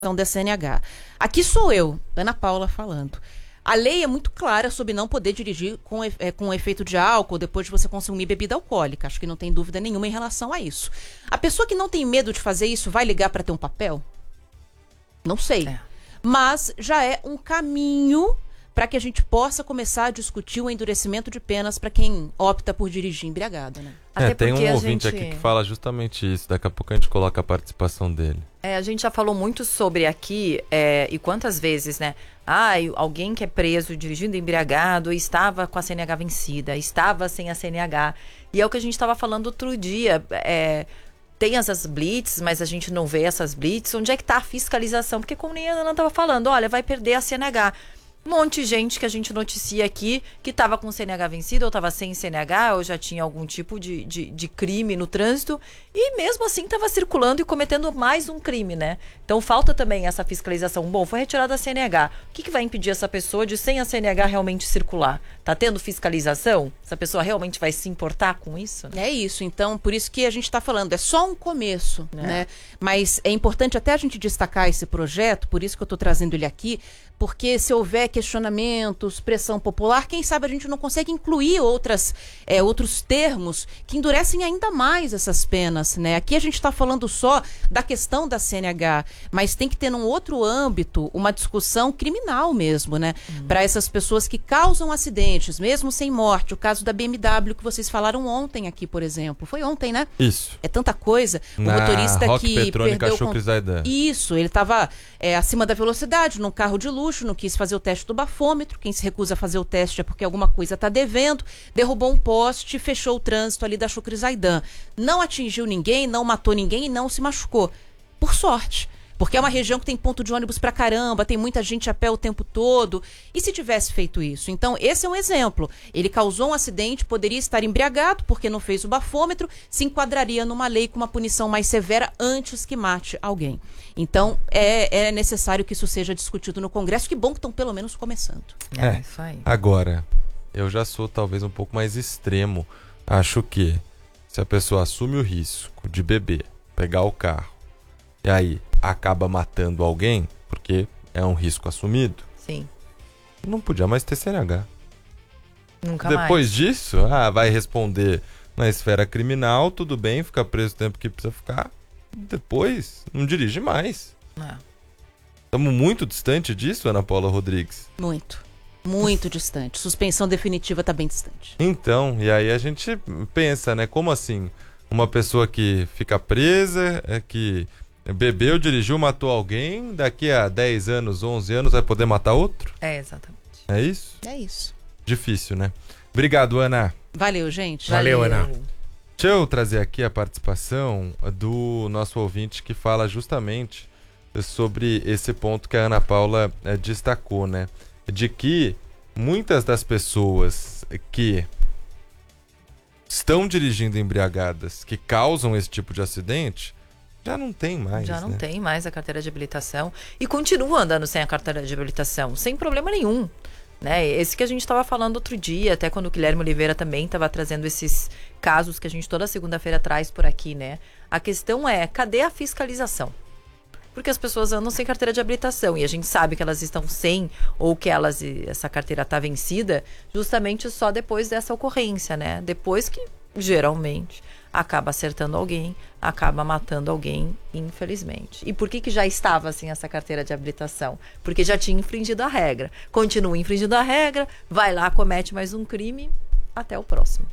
da CNH. Aqui sou eu, Ana Paula, falando. A lei é muito clara sobre não poder dirigir com efeito de álcool depois de você consumir bebida alcoólica. Acho que não tem dúvida nenhuma em relação a isso. A pessoa que não tem medo de fazer isso vai ligar para ter um papel? Não sei. Mas já é um caminho para que a gente possa começar a discutir o endurecimento de penas para quem opta por dirigir embriagado, né? Tem um ouvinte aqui que fala justamente isso. Daqui a pouco a gente coloca a participação dele. A gente já falou muito sobre aqui, e quantas vezes, né? Alguém que é preso dirigindo embriagado estava com a CNH vencida, estava sem a CNH. E é o que a gente estava falando outro dia. Tem essas blitz, mas a gente não vê essas blitz. Onde é que está a fiscalização? Porque como nem a Ana estava falando, olha, vai perder a CNH. Um monte de gente que a gente noticia aqui que estava com CNH vencido ou estava sem CNH ou já tinha algum tipo de crime no trânsito e mesmo assim estava circulando e cometendo mais um crime, né? Então falta também essa fiscalização. Bom, foi retirada a CNH. O que vai impedir essa pessoa de sem a CNH realmente circular? Tá tendo fiscalização? Essa pessoa realmente vai se importar com isso? É isso. Então, por isso que a gente está falando, é só um começo, né? Mas é importante até a gente destacar esse projeto, por isso que eu estou trazendo ele aqui, porque se houver questionamentos, pressão popular, quem sabe a gente não consegue incluir outros termos que endurecem ainda mais essas penas, né? Aqui a gente está falando só da questão da CNH, mas tem que ter num outro âmbito uma discussão criminal mesmo, né? Para essas pessoas que causam acidentes, mesmo sem morte. O caso da BMW que vocês falaram ontem aqui, por exemplo. Foi ontem, né? Isso. É tanta coisa. O Na motorista Roque que Petrônica perdeu... Chucre Zaidan. Isso, ele estava acima da velocidade, num carro de luxo, não quis fazer o teste do bafômetro. Quem se recusa a fazer o teste é porque alguma coisa está devendo. Derrubou um poste, fechou o trânsito ali da Chucre Zaidan. Não atingiu ninguém, não matou ninguém e não se machucou. Por sorte. Porque é uma região que tem ponto de ônibus pra caramba, tem muita gente a pé o tempo todo. E se tivesse feito isso? Então, esse é um exemplo. Ele causou um acidente, poderia estar embriagado, porque não fez o bafômetro, se enquadraria numa lei com uma punição mais severa antes que mate alguém. Então, é necessário que isso seja discutido no Congresso. Que bom que estão pelo menos começando. Isso aí. Agora, eu já sou talvez um pouco mais extremo. Acho que se a pessoa assume o risco de beber, pegar o carro, e aí acaba matando alguém, porque é um risco assumido. Sim. Não podia mais ter CNH. Nunca mais. Depois disso, vai responder na esfera criminal, tudo bem, fica preso o tempo que precisa ficar. Depois, não dirige mais. Estamos muito distante disso, Ana Paula Rodrigues? Muito distante. Suspensão definitiva está bem distante. Então, e aí a gente pensa, né? Como assim? Uma pessoa que fica presa, que bebeu, dirigiu, matou alguém, daqui a 10 anos, 11 anos vai poder matar outro? Exatamente. É isso? É isso. Difícil, né? Obrigado, Ana. Valeu, gente. Valeu, Ana. Deixa eu trazer aqui a participação do nosso ouvinte que fala justamente sobre esse ponto que a Ana Paula destacou, né? De que muitas das pessoas que estão dirigindo embriagadas, que causam esse tipo de acidente, já não tem mais, Já não né? tem mais a carteira de habilitação e continua andando sem a carteira de habilitação, sem problema nenhum, né? Esse que a gente estava falando outro dia, até quando o Guilherme Oliveira também estava trazendo esses casos que a gente toda segunda-feira traz por aqui, né? A questão é, cadê a fiscalização? Porque as pessoas andam sem carteira de habilitação e a gente sabe que elas estão sem ou que essa carteira está vencida justamente só depois dessa ocorrência, né? Depois que, geralmente, acaba acertando alguém, acaba matando alguém, infelizmente. E por que já estava sem essa carteira de habilitação? Porque já tinha infringido a regra. Continua infringindo a regra, vai lá, comete mais um crime, até o próximo.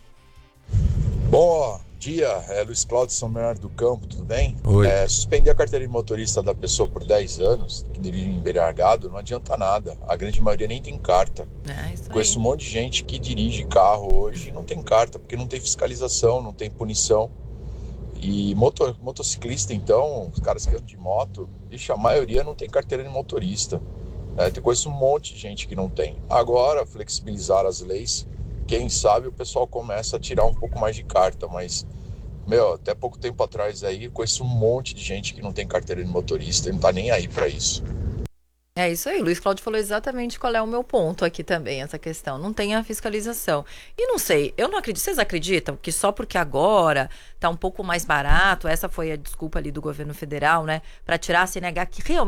Bom dia, Luiz Cláudio São Bernardo do Campo, tudo bem? Oi. Suspender a carteira de motorista da pessoa por 10 anos, que dirige embriagado, não adianta nada. A grande maioria nem tem carta. Conheço um monte de gente que dirige carro hoje e não tem carta, porque não tem fiscalização, não tem punição. E motociclista, então, os caras que andam de moto, a maioria não tem carteira de motorista. Eu conheço um monte de gente que não tem. Agora, flexibilizar as leis, quem sabe o pessoal começa a tirar um pouco mais de carta, mas, até pouco tempo atrás aí, eu conheço um monte de gente que não tem carteira de motorista e não tá nem aí pra isso. É isso aí, o Luiz Cláudio falou exatamente qual é o meu ponto aqui também, essa questão. Não tem a fiscalização. E não sei, eu não acredito, vocês acreditam que só porque agora tá um pouco mais barato, essa foi a desculpa ali do governo federal, né, para tirar a CNH, que realmente